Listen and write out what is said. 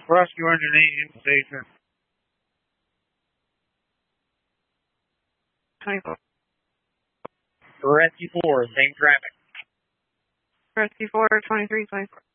Rescue Indonesian Station. 24. Rescue 4, same traffic. Rescue 4, 23, 24.